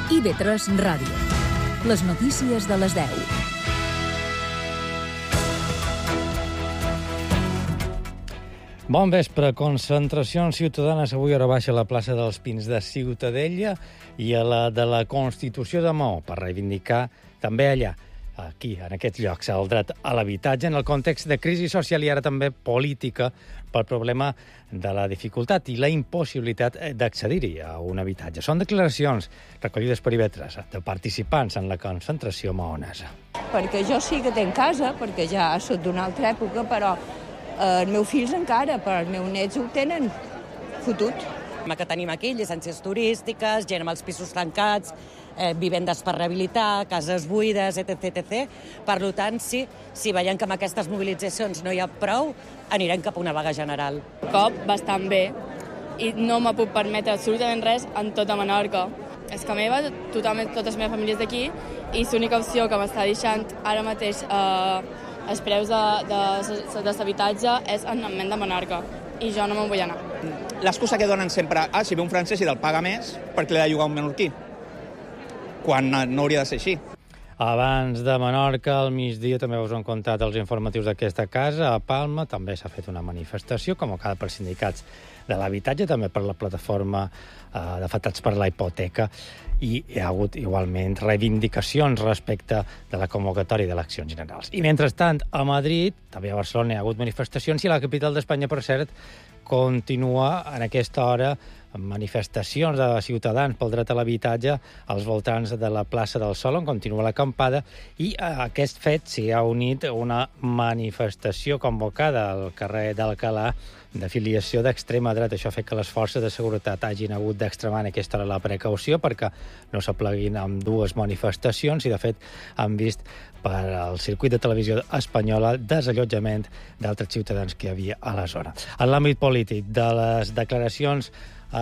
IB3 Ràdio. Les notícies de les 10. Bon vespre. Concentracions ciutadanes avui a hora baixa a la plaça dels Pins de Ciutadella i a la de la Constitució de Maó per reivindicar també allà, aquí, en aquests llocs, el dret a l'habitatge en el context de crisi social i ara també política pel problema de la dificultat i la impossibilitat d'accedir-hi a un habitatge. Són declaracions recollides per IB3 de participants en la concentració maonesa. Perquè jo sí que tenc casa, perquè ja soc d'una altra època, però els meus fills encara, però els meus nets ho tenen fotut. Que tenim aquí llicències turístiques, gent amb els pisos tancats, vivendes per rehabilitar, cases buides, etc. Per tant, si veiem que amb aquestes mobilitzacions no hi ha prou, anirem cap a una vaga general. Cop bastant bé i no me puc permetre absolutament res en tota Menorca. És que meva, tota la meva família és d'aquí i l'única opció que m'està deixant ara mateix els preus de l'habitatge és en ment de Menorca i jo no me'n vull anar. L'excusa que donen sempre, si ve un francès i te'l paga més, perquè l'ha de llogar un menorquí, quan no hauria de ser així. Abans de Menorca, al migdia, també us han contat els informatius d'aquesta casa. A Palma també s'ha fet una manifestació convocada per sindicats de l'habitatge, també per la plataforma d'afectats per la hipoteca, i hi ha hagut igualment reivindicacions respecte de la convocatòria d'eleccions generals. I mentrestant, a Madrid, també a Barcelona, hi ha hagut manifestacions i a la capital d'Espanya, per cert, continua en aquesta hora manifestacions de ciutadans pel dret a l'habitatge als voltants de la plaça del Sol, on continua l'acampada, i a aquest fet s'hi ha unit una manifestació convocada al carrer d'Alcalà d'afiliació d'extrema dreta. Això ha fet que les forces de seguretat hagin hagut d'extremar en aquesta hora la precaució perquè no s'apleguin amb dues manifestacions i, de fet, han vist per al circuit de televisió espanyola desallotjament d'altres ciutadans que hi havia a la zona. En l'àmbit polític, de les declaracions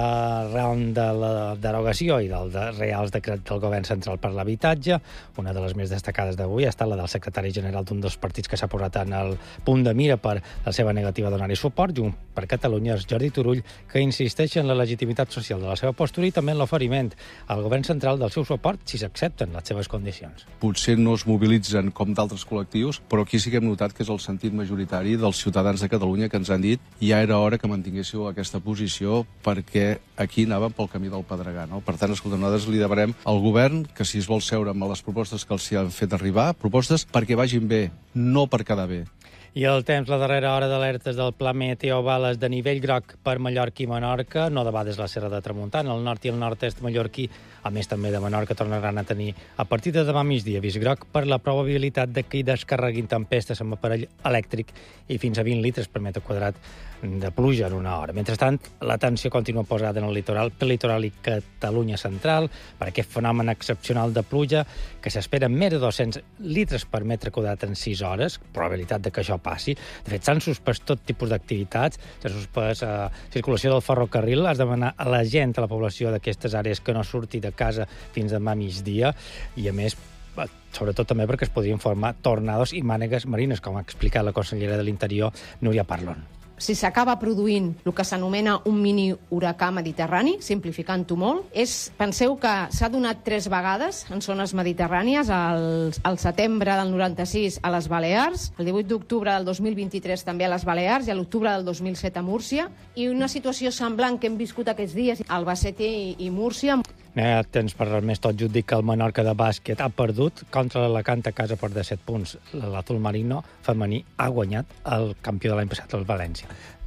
arran de la derogació i del reals decret del govern central per l'habitatge, una de les més destacades d'avui ha estat la del secretari general d'un dels partits que s'ha posat en el punt de mira per la seva negativa a donar-hi suport, Junts per Catalunya, Jordi Turull, que insisteix en la legitimitat social de la seva postura i també en l'oferiment al govern central del seu suport si s'accepten les seves condicions. Potser no es mobilitzen com d'altres col·lectius, però aquí sí que hem notat que és el sentit majoritari dels ciutadans de Catalunya que ens han dit ja era hora que mantinguéssiu aquesta posició perquè aquí anàvem pel camí del Pedregar, no? Per tant, escolta, nosaltres li demanarem al govern que si es vol seure amb les propostes que els hi han fet arribar, propostes perquè vagin bé, no per quedar bé. I el temps, la darrera hora d'alertes del Pla Meteo Bales de nivell groc per Mallorca i Menorca, no debades la Serra de Tramuntana, el nord i el nord-est mallorquí, a més també de Menorca, tornaran a tenir a partir de demà migdia avís groc per la probabilitat de que hi descarreguin tempestes amb aparell elèctric i fins a 20 litres per metre quadrat de pluja en una hora. Mentrestant, l'atenció continua posada en el litoral, pel litoral i Catalunya central, per aquest fenomen excepcional de pluja que s'espera més de 200 litres per metre quadrat en 6 hores, probabilitat de que això passi. De fet, s'han suspès tot tipus d'activitats, s'ha suspès circulació del ferrocarril, has de demanar a la gent, a la població d'aquestes àrees que no surti de casa fins demà migdia, i a més, sobretot també perquè es podrien formar tornados i mànegues marines, com ha explicat la consellera de l'Interior, Núria Parlon. Si s'acaba produint el que s'anomena un mini huracà mediterrani, simplificant-ho molt, penseu que s'ha donat 3 vegades en zones mediterrànies, al setembre del 96 a les Balears, el 18 d'octubre del 2023 també a les Balears i a l'octubre del 2007 a Múrcia, i una situació semblant que hem viscut aquests dies a Albacete i Múrcia. Tens per res més tot just dir que el Menorca de bàsquet ha perdut contra l'Alacant a casa per 17 punts. L'Azul Marino femení ha guanyat el campió de l'any passat, el València.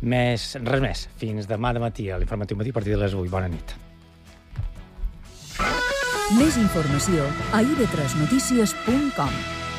Res més. Fins demà de matí a l'Informatiu Matí a partir de les 8. Bona nit. Més informació a ib3notícies.com.